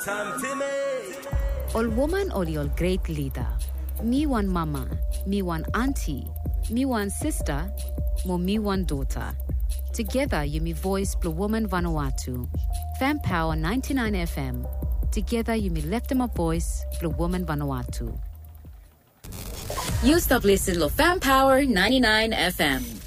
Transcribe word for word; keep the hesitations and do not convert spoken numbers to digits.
Ol woman ol ol great leader. Me one mama, me one auntie, me one sister, mo me one daughter. Together you me voice Blue Woman Vanuatu. Fan Power ninety-nine F M. Together you me left them a voice Blue Woman Vanuatu. You stop listening to Fan Power ninety-nine F M.